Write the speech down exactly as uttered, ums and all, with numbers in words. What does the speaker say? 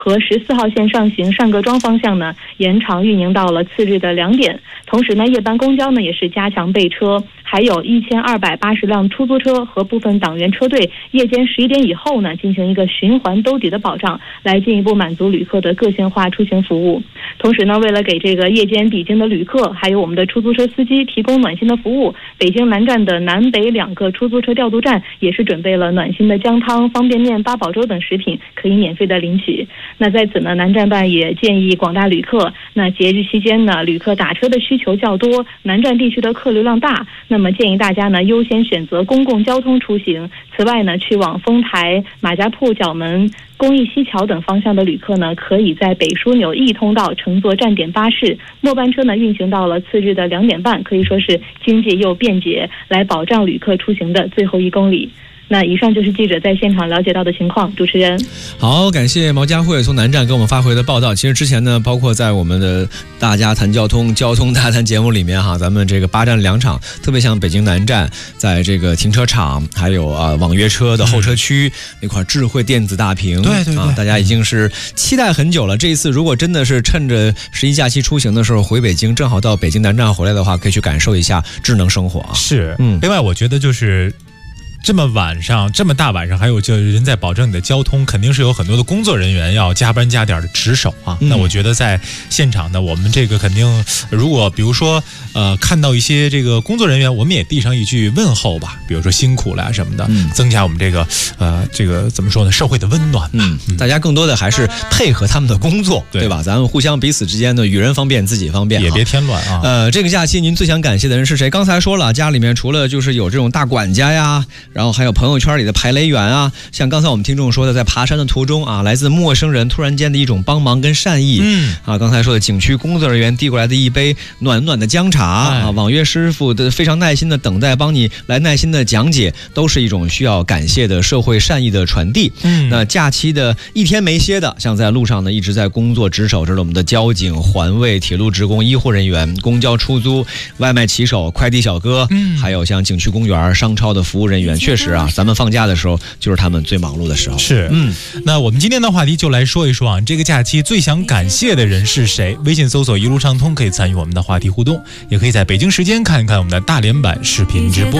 和十四号线上行上各庄方向呢，延长运营到了次日的两点。同时呢，夜班公交呢也是加强备车，还有一千二百八十辆出租车和部分党员车队，夜间十一点以后呢，进行一个循环兜底的保障，来进一步满足旅客的个性化出行服务。同时呢，为了给这个夜间抵京的旅客，还有我们的出租车司机提供暖心的服务，北京南站的南北两个出租车调度站也是准备了暖心的姜汤、方便面、八宝粥等食品，可以免费的领取。那在此呢，南站办也建议广大旅客，那节日期间呢，旅客打车的需求较多，南站地区的客流量大，那么建议大家呢优先选择公共交通出行。此外呢，去往丰台、马家铺、角门、公益西桥等方向的旅客呢，可以在北枢纽 E 通道乘坐站点巴士，末班车呢运行到了次日的两点半，可以说是经济又便捷，来保障旅客出行的最后一公里。那以上就是记者在现场了解到的情况，主持人。 好，感谢毛佳慧从南站给我们发回的报道。其实之前呢，包括在我们的大家谈交通、交通大谈节目里面哈，咱们这个八站两场，特别像北京南站，在这个停车场，还有啊网约车的候车区、嗯、那块智慧电子大屏， 对对对、 啊，大家已经是期待很久了。这一次如果真的是趁着十一假期出行的时候回北京，正好到北京南站回来的话，可以去感受一下智能生活啊。 是，嗯。另外，我觉得就是。这么晚上，这么大晚上，还有就人在保证你的交通，肯定是有很多的工作人员要加班加点的值守啊。嗯、那我觉得在现场呢，我们这个肯定，如果比如说呃看到一些这个工作人员，我们也递上一句问候吧，比如说辛苦了什么的，嗯、增加我们这个呃这个怎么说呢，社会的温暖。 嗯，嗯大家更多的还是配合他们的工作，对, 对吧？咱们互相彼此之间的与人方便，自己方便， 也别添乱啊。 呃，这个假期您最想感谢的人是谁？刚才说了，家里面除了就是有这种大管家呀。然后还有朋友圈里的排雷员啊，像刚才我们听众说的，在爬山的途中啊，来自陌生人突然间的一种帮忙跟善意，嗯啊，刚才说的景区工作人员递过来的一杯暖暖的姜茶、哎、啊，网约师傅的非常耐心的等待，帮你来耐心的讲解，都是一种需要感谢的社会善意的传递。嗯，那假期的一天没歇的，像在路上呢一直在工作值守着我们的交警、环卫、铁路职工、医护人员、公交出租、外卖骑手、快递小哥，嗯，还有像景区公园、商超的服务人员。确实啊，咱们放假的时候就是他们最忙碌的时候。 是，嗯，那我们今天的话题就来说一说啊，这个假期最想感谢的人是谁？微信搜索一路畅通可以参与我们的话题互动，也可以在北京时间看一看我们的大连版视频直播。